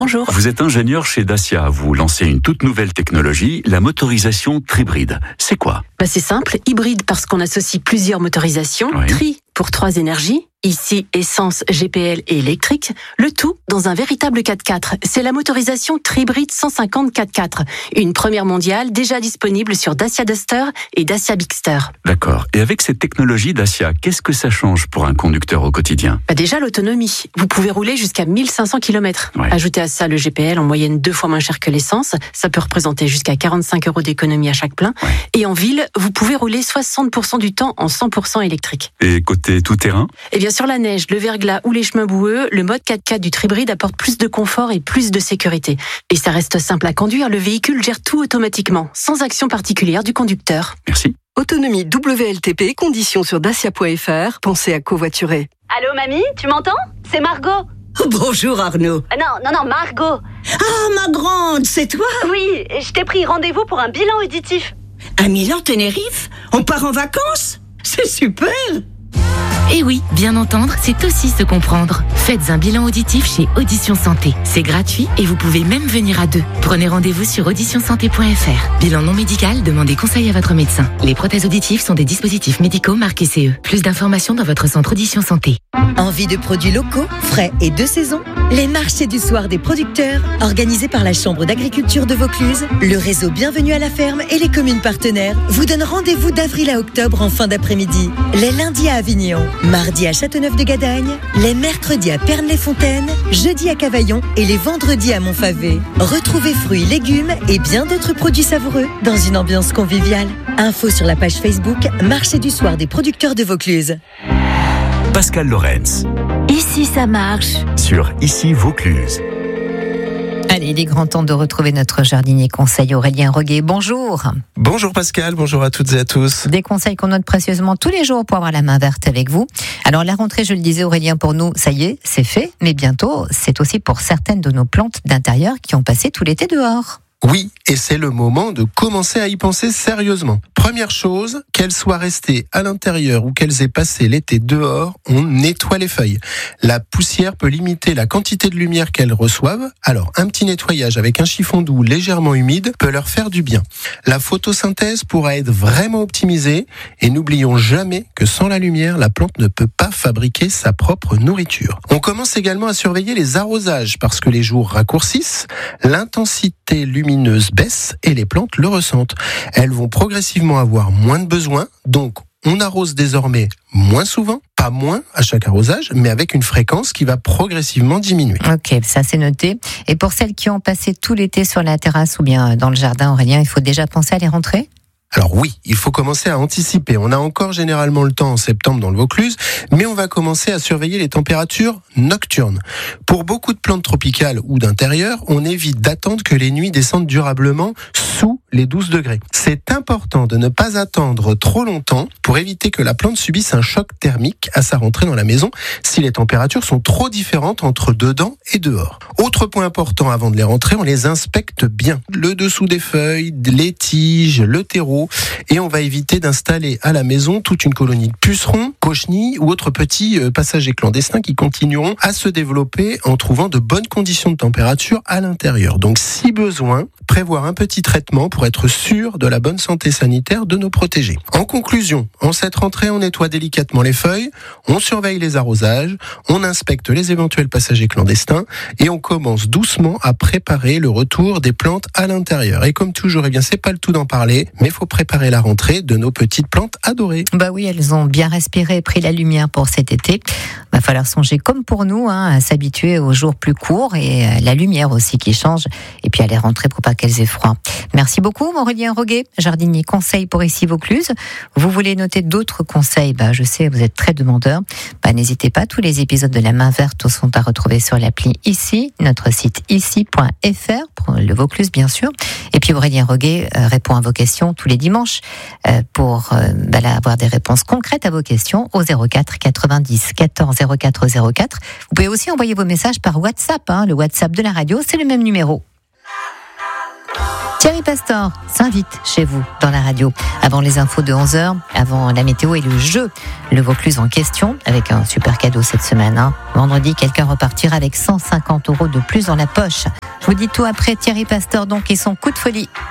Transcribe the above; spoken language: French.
Bonjour. Vous êtes ingénieur chez Dacia. Vous lancez une toute nouvelle technologie, la motorisation tribride. C'est quoi ? C'est simple, hybride parce qu'on associe plusieurs motorisations, Oui. tri pour 3 énergies, ici essence, GPL et électrique, le tout dans un véritable 4x4. C'est la motorisation Tribride 150 4x4, une première mondiale déjà disponible sur Dacia Duster et Dacia Bigster. D'accord. Et avec cette technologie Dacia, qu'est-ce que ça change pour un conducteur au quotidien ? Déjà l'autonomie, vous pouvez rouler jusqu'à 1500 km. Ouais. Ajoutez à ça le GPL en moyenne 2 fois moins cher que l'essence, ça peut représenter jusqu'à 45 € d'économie à chaque plein. Ouais. Et en ville, vous pouvez rouler 60% du temps en 100% électrique. Et côté tout-terrain ? Eh bien, sur la neige, le verglas ou les chemins boueux, le mode 4x4 du Tribride apporte plus de confort et plus de sécurité. Et ça reste simple à conduire, le véhicule gère tout automatiquement, sans action particulière du conducteur. Merci. Autonomie WLTP, conditions sur dacia.fr. Pensez à covoiturer. Allô mamie, tu m'entends ? C'est Margot. Bonjour Arnaud. Non, Margot. Ah, ma grande, c'est toi? Oui, je t'ai pris rendez-vous pour un bilan auditif. À Milan-Tenerife? On part en vacances? C'est super! Et oui, bien entendre, c'est aussi se comprendre. Faites un bilan auditif chez Audition Santé. C'est gratuit et vous pouvez même venir à 2. Prenez rendez-vous sur auditionsanté.fr. Bilan non médical, demandez conseil à votre médecin. Les prothèses auditives sont des dispositifs médicaux marqués CE. Plus d'informations dans votre centre Audition Santé. Envie de produits locaux, frais et de saison? Les marchés du soir des producteurs, organisés par la Chambre d'agriculture de Vaucluse, le réseau Bienvenue à la ferme et les communes partenaires vous donnent rendez-vous d'avril à octobre en fin d'après-midi. Les lundis à Avignon, mardi à Châteauneuf-de-Gadagne, les mercredis à Pernes-les-Fontaines, jeudi à Cavaillon et les vendredis à Montfavet. Retrouvez fruits, légumes et bien d'autres produits savoureux dans une ambiance conviviale. Info sur la page Facebook Marché du soir des producteurs de Vaucluse. Pascal Lorenz, Ici ça marche. sur Ici Vaucluse. Allez, il est grand temps de retrouver notre jardinier conseil Aurélien Roguet. Bonjour. Bonjour Pascal, bonjour à toutes et à tous. Des conseils qu'on note précieusement tous les jours pour avoir la main verte avec vous. Alors la rentrée, je le disais Aurélien, pour nous, ça y est, c'est fait. Mais bientôt, c'est aussi pour certaines de nos plantes d'intérieur qui ont passé tout l'été dehors. Oui, et c'est le moment de commencer à y penser sérieusement. Première chose, qu'elles soient restées à l'intérieur ou qu'elles aient passé l'été dehors, on nettoie les feuilles. La poussière peut limiter la quantité de lumière qu'elles reçoivent, alors un petit nettoyage avec un chiffon doux légèrement humide peut leur faire du bien. La photosynthèse pourra être vraiment optimisée et n'oublions jamais que sans la lumière, la plante ne peut pas fabriquer sa propre nourriture. On commence également à surveiller les arrosages parce que les jours raccourcissent, l'intensité lumineuse baisse et les plantes le ressentent. Elles vont progressivement avoir moins de besoin, donc on arrose désormais moins souvent, pas moins à chaque arrosage, mais avec une fréquence qui va progressivement diminuer. Ok, ça c'est noté. Et pour celles qui ont passé tout l'été sur la terrasse ou bien dans le jardin, Aurélien, il faut déjà penser à les rentrer ? Alors oui, il faut commencer à anticiper. On a encore généralement le temps en septembre dans le Vaucluse, mais on va commencer à surveiller les températures nocturnes. Pour beaucoup de plantes tropicales ou d'intérieur, on évite d'attendre que les nuits descendent durablement sous les 12 degrés. C'est important de ne pas attendre trop longtemps pour éviter que la plante subisse un choc thermique à sa rentrée dans la maison si les températures sont trop différentes entre dedans et dehors. Autre point important avant de les rentrer, on les inspecte bien. Le dessous des feuilles, les tiges, le terreau. Et on va éviter d'installer à la maison toute une colonie de pucerons, cochenilles ou autres petits passagers clandestins qui continueront à se développer en trouvant de bonnes conditions de température à l'intérieur. Donc si besoin, prévoir un petit traitement pour être sûr de la bonne santé sanitaire de nos protégés. En conclusion, en cette rentrée, on nettoie délicatement les feuilles, on surveille les arrosages, on inspecte les éventuels passagers clandestins et on commence doucement à préparer le retour des plantes à l'intérieur. Et comme toujours, c'est pas le tout d'en parler, mais il faut préparer la rentrée de nos petites plantes adorées. Bah oui, elles ont bien respiré et pris la lumière pour cet été. Va falloir songer comme pour nous à s'habituer aux jours plus courts et à la lumière aussi qui change et puis à les rentrer pour pas qu'elles aient froid. Merci beaucoup Aurélien Roguet, jardinier conseil pour Ici Vaucluse. Vous voulez noter d'autres conseils? Je sais, vous êtes très demandeur. N'hésitez pas, tous les épisodes de La Main Verte sont à retrouver sur l'appli Ici, notre site ici.fr pour le Vaucluse bien sûr. Et puis Aurélien Roguet répond à vos questions tous les dimanches pour avoir des réponses concrètes à vos questions au 04 90 14 04 04. Vous pouvez aussi envoyer vos messages par WhatsApp. Le WhatsApp de la radio, c'est le même numéro. Thierry Pastor s'invite chez vous dans la radio. Avant les infos de 11h, avant la météo et le jeu, le Vaucluse en question, avec un super cadeau cette semaine. Vendredi, quelqu'un repartira avec 150 € de plus dans la poche. Je vous dis tout après Thierry Pastor donc et son coup de folie.